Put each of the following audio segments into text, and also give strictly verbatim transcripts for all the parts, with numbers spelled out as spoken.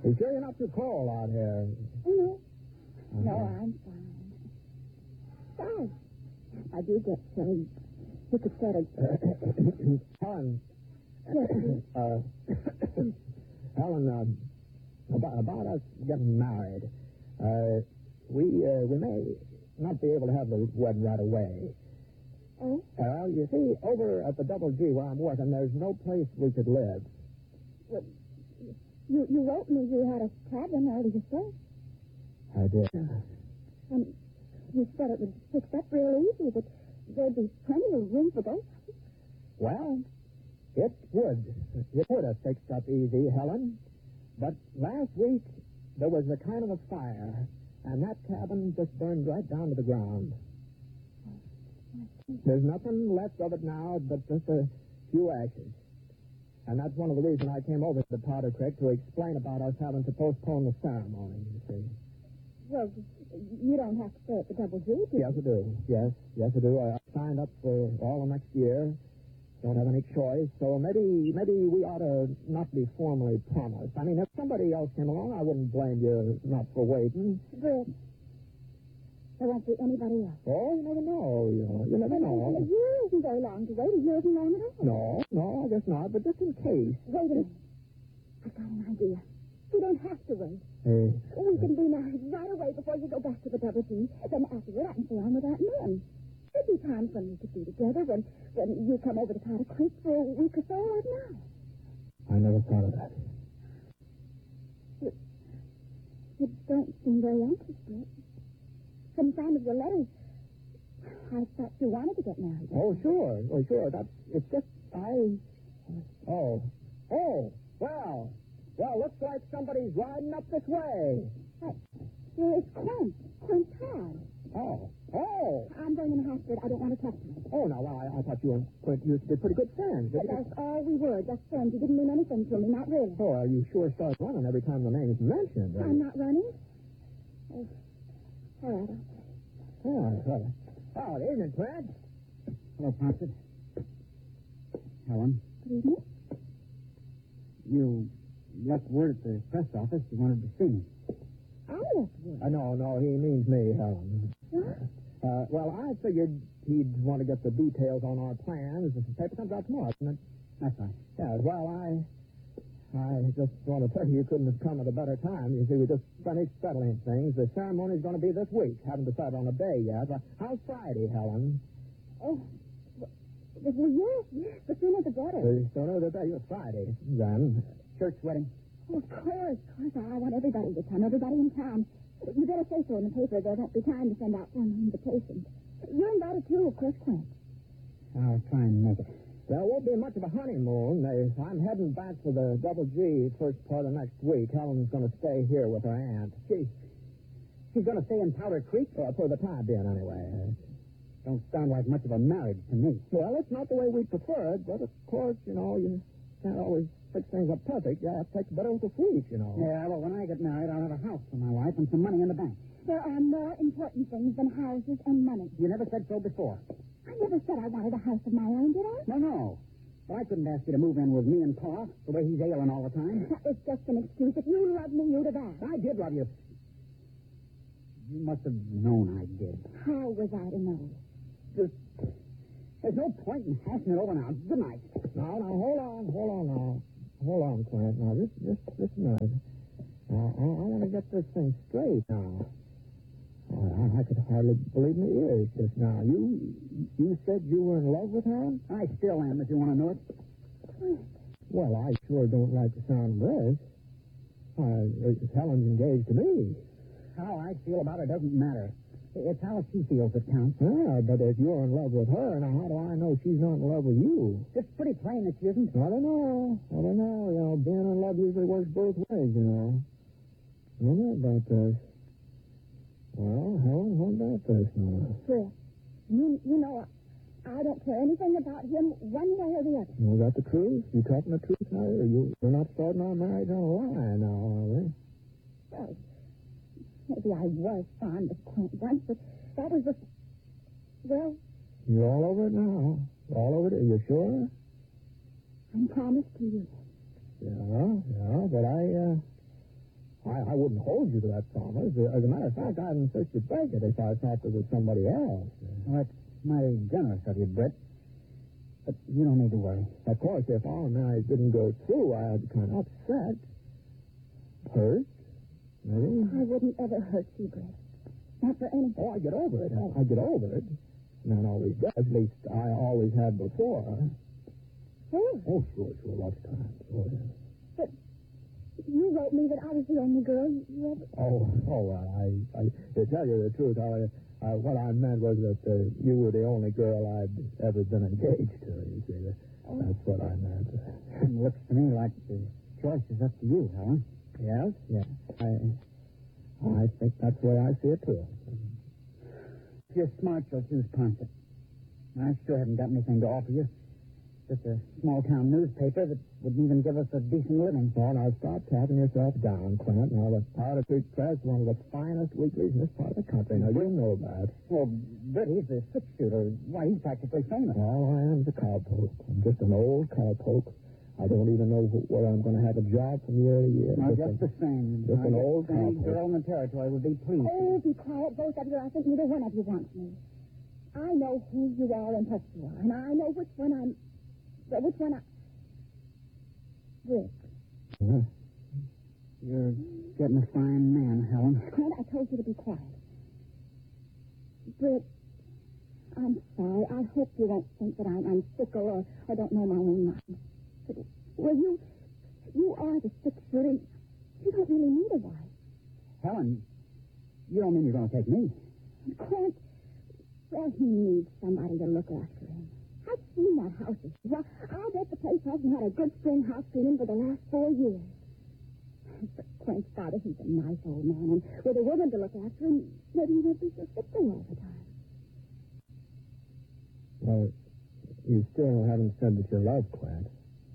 You sure you're not too cold out here? No. Uh-huh. No, I'm fine. Besides, I do get chilly. You could set it. Helen. Yes, dear. Uh, Helen, uh, about, about us getting married, uh, we uh, we may not be able to have the wedding right away. Oh? Well, you see, over at the Double G where I'm working, there's no place we could live. Well, you, you wrote me you had a cabin out of your place. I did. And you said it would fix up real easy, but there'd be plenty of room for both. Well, it would. It would have fixed up easy, Helen. But last week, there was a kind of a fire, and that cabin just burned right down to the ground. There's nothing left of it now but just a few ashes. And that's one of the reasons I came over to Powder Creek to explain about us having to postpone the ceremony, you see. Well, you don't have to stay at the Double G, do you? Yes, I do. Yes, yes, I do. I signed up for all of next year. Don't have any choice. So maybe maybe we ought to not be formally promised. I mean, if somebody else came along, I wouldn't blame you not for waiting. Britt, there won't be anybody else. Oh, you never know. You know, you never know. A year isn't very long to wait. A year isn't long at all. No, no, I guess not. But just in case. Wait a minute. I've got an idea. You don't have to wait. Hey. We can be married right away before you go back to the Double G. Then afterward, I can stay on without men. There'll be times when we could be together, when, when you come over to Powder Creek for a week or so like now. I never thought of that. You, you don't seem very anxious, Britt. From the sound of your letters, I thought you wanted to get married. Oh, sure. Oh, sure. That's, it's just, I... Oh. Oh, well... Well, looks like somebody's riding up this way. Hey, it's Quint. Quint Todd. Oh. Oh. I'm going in the hospital. I don't want to talk to him. Oh, no, well, I, I thought you and Quint used to be pretty good friends. But that's all we were, just friends. You didn't mean anything to me, not really. Oh, well, you sure start running every time the name is mentioned. I'm not running. Oh, all right. Oh, well. Oh, it isn't, Quint. Hello, Potsy. Helen. Good evening. You left word at the press office you wanted to see me. I left word. Uh, no, no, he means me, Helen. What? Uh, well, I figured he'd want to get the details on our plans if the paper comes out tomorrow, isn't it? That's right. Yeah, well, I... I just want to tell you you couldn't have come at a better time. You see, we just finished settling things. The ceremony's going to be this week. Haven't decided on a day yet. But how's Friday, Helen? Oh, well, yes, yes. The sooner the better. The sooner the better. Friday, then. Church wedding. Oh, of course, of course. I want everybody to come, everybody in town. You better say so in the paper. There won't be time to send out formal invitations. You're invited, too, of course, Quint. I'll try and make it. There won't be much of a honeymoon. They- I'm heading back to the Double G first part of next week. Helen's going to stay here with her aunt. She, she's going to stay in Powder Creek? Uh, for the time being, anyway. Don't sound like much of a marriage to me. Well, it's not the way we prefer it, but of course, you know, you can't always fix things up perfect. You have to take the better with the sweet, you know. Yeah, well, when I get married, I'll have a house for my wife and some money in the bank. There are more important things than houses and money. You never said so before. I never said I wanted a house of my own, did I? No, no. But I couldn't ask you to move in with me and Pa, the way he's ailing all the time. That was just an excuse. If you loved me, you'd have asked. I did love you. You must have known I did. How was I to know? Just, there's no point in hashing it over now. Good night. Now, now, hold on, hold on now. Hold on, Clint. Now, just, just, just a minute. Now, I, I want to get this thing straight now. Oh, I, I could hardly believe my ears just now. You, you said you were in love with her? I still am, if you want to know it. Well, I sure don't like the sound of this. Uh, Helen's engaged to me. How I feel about her doesn't matter. It's how she feels that counts. Yeah, but if you're in love with her, now how do I know she's not in love with you? It's pretty plain that she isn't. I don't know. I don't know. You know, being in love usually works both ways, you know. I don't know about this. Well, Helen, what about this now? Sure. You, you know, I don't care anything about him one way or the other. You got the truth? You talking the truth now? Or you, we're not starting our marriage on a lie now, are we? Well, maybe I was fond of Clint once, but that was the... Well... You're all over it now. All over it. Are you sure? I'm promised to you. Yeah, yeah, but I, uh... couldn't hold you to that promise. As a matter of fact, I'd insist you break it if I thought there was somebody else. Well, that's mighty generous of you, Britt. But you don't need to worry. Of course, if our marriage didn't go through, I'd be kind of upset. Hurt? Maybe? I wouldn't ever hurt you, Brett. Not for anything. Oh, I get over it. I, I get over it. Not always does. At least I always had before. Sure. Oh, sure, sure. Lots of times. Oh, yeah. But you wrote me that I was the only girl you ever... Oh, oh, well, I, I, to tell you the truth, I, uh, what I meant was that uh, you were the only girl I'd ever been engaged to, you see. Oh. That's what I meant. It looks to me like the choice is up to you, Helen. Yes? Yeah. I, I think that's the way I see it, too. If you're smart, you'll choose Ponset. I sure haven't got anything to offer you. Just a small-town newspaper that wouldn't even give us a decent living. Well, now, stop tapping yourself down, Clint. Now, the Powder Creek Press is one of the finest weeklies in this part of the country. Now, you know that. Well, Britt, he's the six-shooter. Why, he's practically famous. All I am is a cowpoke. I'm just an old cowpoke. I don't even know wh- whether I'm going to have a job from year to year. Now, just just a, the same. Just I an guess old any cowpoke. girl in the territory would be pleased. Oh, be quiet, both of you. I think neither one of you wants me. I know who you are and what you are, and I know which one I'm... Well, which one I... Rick. Huh? You're getting a fine man, Helen. Clint, I told you to be quiet. Britt, I'm sorry. I hope you won't think that I'm, I'm fickle or, or don't know my own mind. But, well, you... You are the six-shooter. You don't really need a wife. Helen, you don't mean you're going to take me? Clint, well, he needs somebody to look after him. I've seen that house. Well, I'll bet the place hasn't had a good spring house cleaning for the last four years. But Clint's father, he's a nice old man, and with a woman to look after him, maybe he won't be so sick all the time. Well, you still haven't said that you love Clint.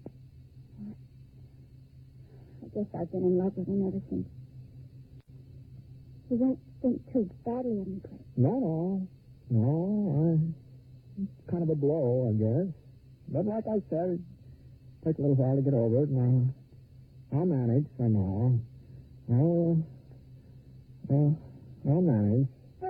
I guess I've been in love with him ever since. You won't think too badly of me, Clint. No, no. No, I... It's kind of a blow, I guess. But like I said, it takes a little while to get over it, and I'll, I'll manage somehow. I'll, uh, I'll manage.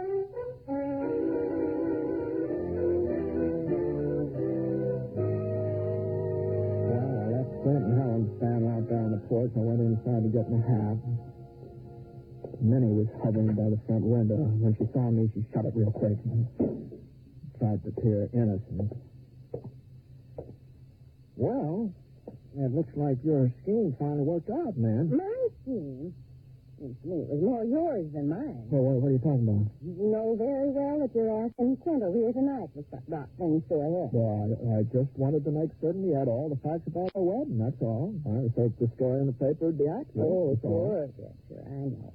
Well, I left Clint and Helen standing out there on the porch. I went inside to get my hat. Minnie was hovering by the front window. When she saw me, she shut it real quick and tried to appear innocent. Well, it looks like your scheme finally worked out, man. My scheme? Seems to me it was more yours than mine. Well, what, what are you talking about? You know very well that you're asking Kendall here tonight was what brought things to a head. Well, I, I just wanted to make certain he had all the facts about the wedding, that's all. I so the story in the paper would be accurate. Oh, that's all. sure, yes, sure, I know.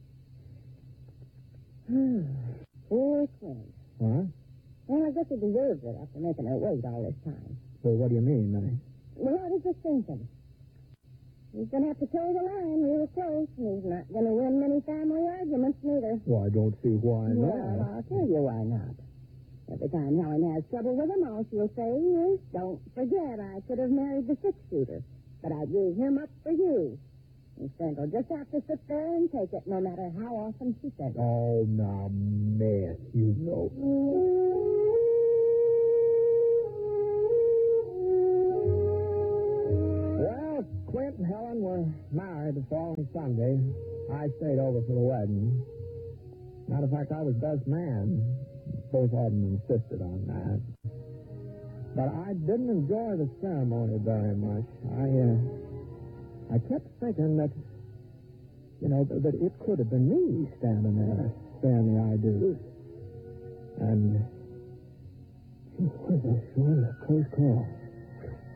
Poor Clint. What? Well, I guess he deserves it after making her wait all this time. Well, what do you mean, Minnie? Well, I was just thinking. He's going to have to toe the line real close, and he's not going to win many family arguments, neither. Well, I don't see why Well, not. I'll tell you why not. Every time Helen has trouble with him, all she'll say is, don't forget I could have married the six-shooter, but I gave him up for you. And Clint will just have to sit there and take it, no matter how often she says it. Oh, now, man, you know. Well, Clint and Helen were married the following Sunday. I stayed over for the wedding. Matter of fact, I was best man. Both of them insisted on that. But I didn't enjoy the ceremony very much. I, uh... I kept thinking that, you know, that it could have been me standing there saying the I do. And it was a sure close call.